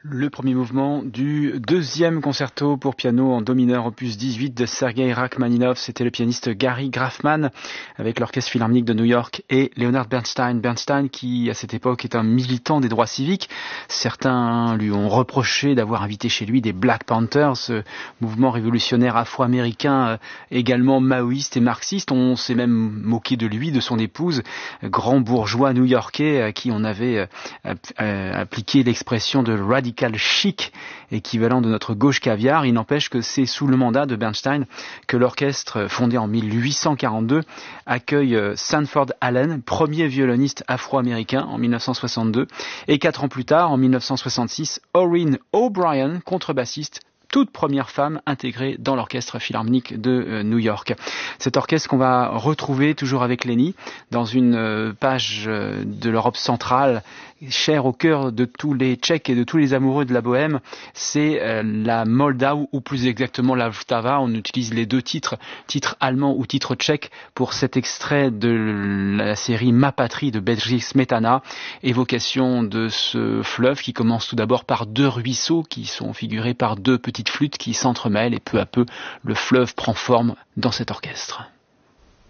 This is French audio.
Le premier mouvement du deuxième concerto pour piano en do mineur opus 18 de Sergei Rachmaninov, c'était le pianiste Gary Graffman avec l'Orchestre Philharmonique de New York et Leonard Bernstein. Bernstein qui à cette époque est un militant des droits civiques. Certains lui ont reproché d'avoir invité chez lui des Black Panthers, ce mouvement révolutionnaire afro-américain également maoïste et marxiste. On s'est même moqué de lui, de son épouse, grand bourgeois new-yorkais à qui on avait appliqué l'expression de radical chic, équivalent de notre gauche caviar. Il n'empêche que c'est sous le mandat de Bernstein que l'orchestre, fondé en 1842, accueille Sanford Allen, premier violoniste afro-américain en 1962, et 4 ans plus tard, en 1966, Orrin O'Brien, contrebassiste, toute première femme intégrée dans l'Orchestre Philharmonique de New York. Cet orchestre qu'on va retrouver toujours avec Leni dans une page de l'Europe centrale chère au cœur de tous les Tchèques et de tous les amoureux de la bohème, c'est la Moldau, ou plus exactement la Vltava. On utilise les deux titres allemand ou titre tchèque, pour cet extrait de la série Ma patrie de Bedřich Smetana, évocation de ce fleuve qui commence tout d'abord par 2 ruisseaux qui sont figurés par 2 petites flûtes qui s'entremêlent, et peu à peu le fleuve prend forme dans cet orchestre.